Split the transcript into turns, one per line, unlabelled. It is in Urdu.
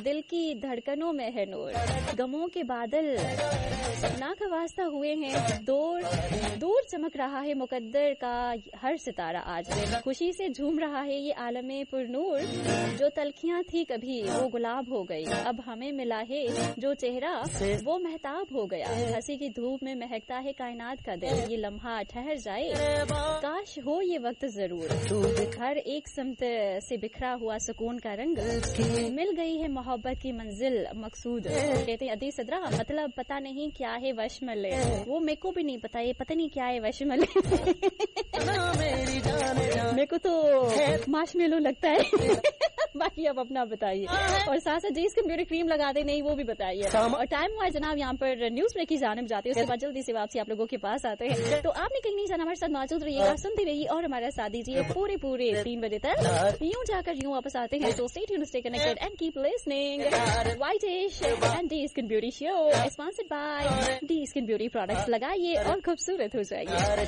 دل کی دھڑکنوں میں ہے نور. غموں کے بادل نا کا واسطہ ہوئے ہیں, دور دور چمک رہا ہے مقدر کا ہر ستارہ. آج خوشی سے جھوم رہا ہے یہ عالم پر نور. جو تلخیاں تھی کبھی وہ گلاب ہو گئی, اب ہمیں ملا ہے جو چہرہ وہ مہتاب ہو گیا. ہنسی کی دھوپ میں مہکتا ہے کائنات کا دل, یہ لمحہ ٹھہر جائے کاش ہو یہ وقت ضرور. ہر ایک سمت سے بکھرا ہوا سکون کا رنگ, مل گئی ہے محبت کی منزل مقصود. کہتے ہیں عدی صدرہ مطلب پتہ نہیں کیا ہے وشمل, وہ میرے کو بھی نہیں پتا, یہ پتہ نہیں کیا ہے وشمل. میرے کو تو مارشمیلو لگتا ہے. باقی آپ اپنا بتائیے, اور ساتھ ساتھ جس کمپیوٹر کریم لگا دے نہیں وہ بھی بتائیے. اور ٹائم ہوا جناب یہاں پر نیوز بریک کی جانب جاتے ہیں, اس کے بعد جلدی سے واپسی آپ لوگوں کے پاس آتے ہیں. تو آپ نے کہیں نہیں جانا, ہمارے ساتھ موجود رہیے گا, سنتے رہیے اور ہمارا ساتھ دیجیے پورے 3 بجے تک. یوں جا کر یوں واپس آتے ہیں. تو stay tuned, stay connected and keep listening. Whitish and D-Skin Beauty Show sponsored by D-Skin Beauty Products. لگائیے اور خوبصورت ہو جائیے.